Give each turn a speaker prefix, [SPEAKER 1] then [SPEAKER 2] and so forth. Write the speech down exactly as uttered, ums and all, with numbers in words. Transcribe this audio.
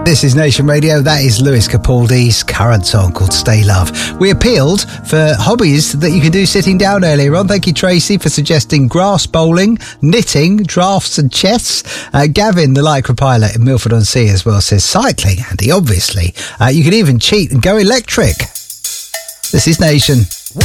[SPEAKER 1] This is Nation Radio. That is Lewis Capaldi's current song called Stay Love. We appealed for hobbies that you can do sitting down earlier on. Thank you, Tracy, for suggesting grass bowling, knitting, drafts and chess. Uh, Gavin, the Lycra pilot in Milford-on-Sea as well, says cycling, Andy, obviously. Uh, you can even cheat and go electric. This is Nation.